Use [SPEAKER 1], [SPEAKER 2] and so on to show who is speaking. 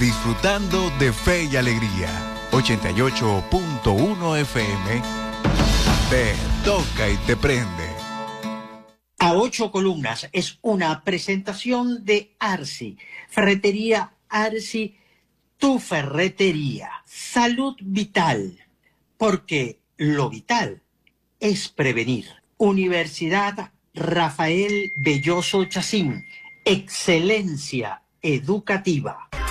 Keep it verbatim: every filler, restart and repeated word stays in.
[SPEAKER 1] disfrutando de fe y alegría. ochenta y ocho punto uno F M. Te toca y te prende.
[SPEAKER 2] A ocho columnas es una presentación de Arsi, Ferretería Arsi, tu ferretería. Salud vital, porque lo vital es prevenir. Universidad Rafael Belloso Chacín, excelencia educativa.